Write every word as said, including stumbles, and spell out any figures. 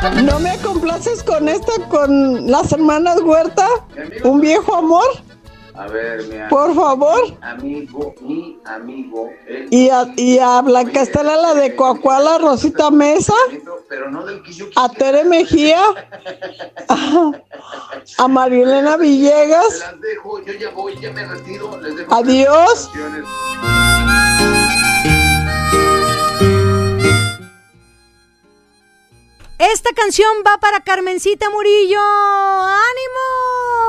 ¿No me complaces con esta, con las hermanas Huerta? ¿Un viejo amor? A ver, mi amigo, por favor. Amigo, mi amigo. Y a, y a Blanca Estela, la de Coahuila, Rosita Mesa, pero no del que yo a Tere Mejía, a, a Marilena Villegas. Se las dejo, yo ya voy, ya me retiro. Les dejo. Adiós. Esta canción va para Carmencita Murillo. ¡Ánimo!